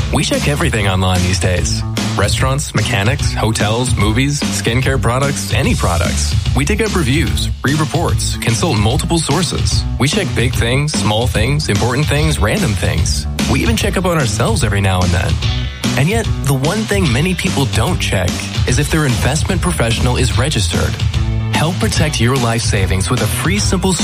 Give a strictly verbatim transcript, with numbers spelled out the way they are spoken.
We check everything online these days. Restaurants, mechanics, hotels, movies, skincare products, any products. We dig up reviews, read reports, consult multiple sources. We check big things, small things, important things, random things. We even check up on ourselves every now and then. And yet, the one thing many people don't check is if their investment professional is registered. Help protect your life savings with a free, simple